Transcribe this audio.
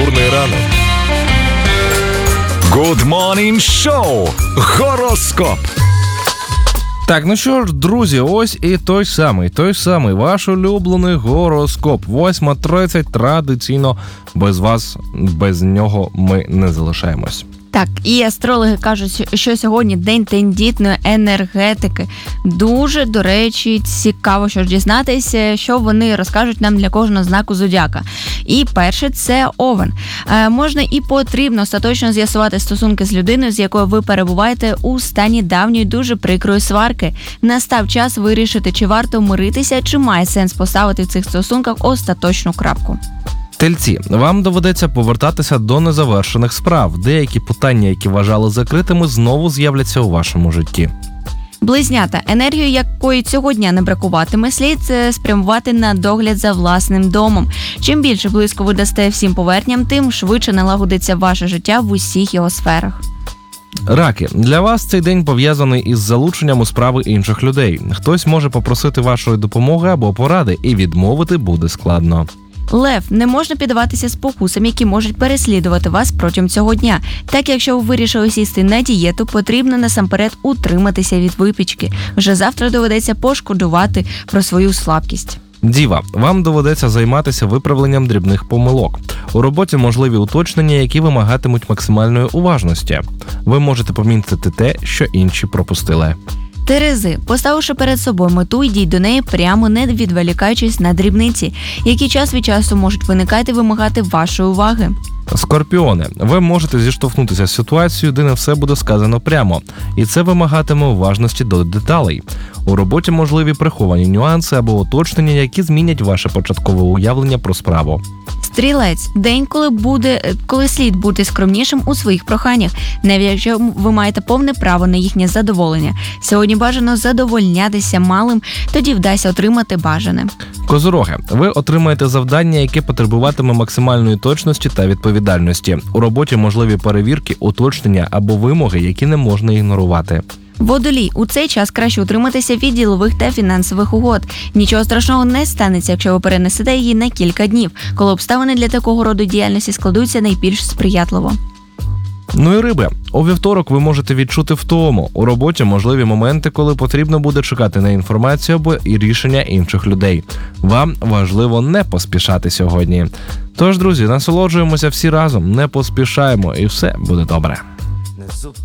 Культурний ранок. Good Morning Show. Гороскоп. Так, ну що ж, друзі, ось і той самий ваш улюблений гороскоп. 8:30, традиційно без нього ми не залишаємось. Так, і астрологи кажуть, що сьогодні день тендітної енергетики. Дуже, до речі, цікаво, що ж дізнатися, що вони розкажуть нам для кожного знаку зодіака. І перше – це Овен. Можна і потрібно остаточно з'ясувати стосунки з людиною, з якою ви перебуваєте у стані давньої дуже прикрої сварки. Настав час вирішити, чи варто миритися, чи має сенс поставити в цих стосунках остаточну крапку. Тельці, вам доведеться повертатися до незавершених справ. Деякі питання, які вважали закритими, знову з'являться у вашому житті. Близнята, енергію якої цього дня не бракуватиме, слід спрямувати на догляд за власним домом. Чим більше близько ви дасте всім поверхням, тим швидше налагодиться ваше життя в усіх його сферах. Раки, для вас цей день пов'язаний із залученням у справи інших людей. Хтось може попросити вашої допомоги або поради, і відмовити буде складно. Лев, не можна піддаватися спокусам, які можуть переслідувати вас протягом цього дня. Так, якщо ви вирішили сісти на дієту, потрібно насамперед утриматися від випічки. Вже завтра доведеться пошкодувати про свою слабкість. Діва, вам доведеться займатися виправленням дрібних помилок. У роботі можливі уточнення, які вимагатимуть максимальної уважності. Ви можете помітити те, що інші пропустили. Терези, поставивши перед собою мету, йдіть до неї прямо, не відволікаючись на дрібниці, які час від часу можуть виникати і вимагати вашої уваги. Скорпіони, ви можете зіштовхнутися з ситуацією, де не все буде сказано прямо, і це вимагатиме уважності до деталей. У роботі можливі приховані нюанси або уточнення, які змінять ваше початкове уявлення про справу. Стрілець, день, коли слід бути скромнішим у своїх проханнях, навіть якщо ви маєте повне право на їхнє задоволення. Сьогодні бажано задовольнятися малим, тоді вдасться отримати бажане. Козороги, ви отримаєте завдання, яке потребуватиме максимальної точності та відповідальності. У роботі можливі перевірки, уточнення або вимоги, які не можна ігнорувати. Водолій, у цей час краще утриматися від ділових та фінансових угод. Нічого страшного не станеться, якщо ви перенесете її на кілька днів, коли обставини для такого роду діяльності складуться найбільш сприятливо. Ну і риби. У вівторок ви можете відчути втому. У роботі можливі моменти, коли потрібно буде чекати на інформацію або і рішення інших людей. Вам важливо не поспішати сьогодні. Тож, друзі, насолоджуємося всі разом, не поспішаємо і все буде добре.